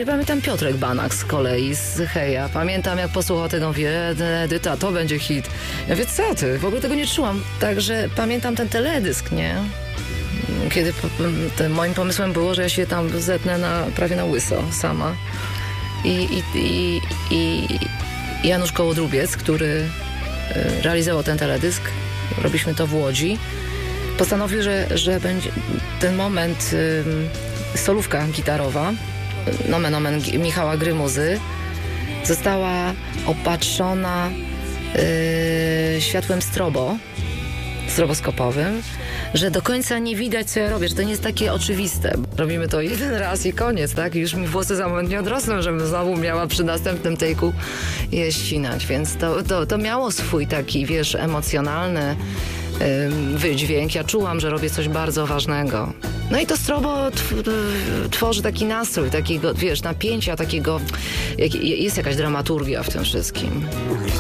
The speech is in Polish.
pamiętam Piotrek Banak z kolei, z Heja. Pamiętam, jak posłuchał tego, mówi, Edyta, to będzie hit. Ja mówię, co ty? W ogóle tego nie czułam. Także pamiętam ten teledysk, nie? Kiedy moim pomysłem było, że ja się tam zetnę prawie na łyso sama. I Janusz Kołodrubiec, który realizował ten teledysk, robiliśmy to w Łodzi, postanowił, że będzie ten moment, solówka gitarowa, nomen omen Michała Grymuzy, została opatrzona światłem stroboskopowym, że do końca nie widać, co ja robię, że to nie jest takie oczywiste. Robimy to jeden raz i koniec, tak? Już mi włosy za moment nie odrosną, żebym znowu miała przy następnym take'u je ścinać, więc to miało swój taki, wiesz, emocjonalny wydźwięk. Ja czułam, że robię coś bardzo ważnego. No i to strobo tworzy taki nastrój, takiego, wiesz, napięcia, takiego, jest jakaś dramaturgia w tym wszystkim.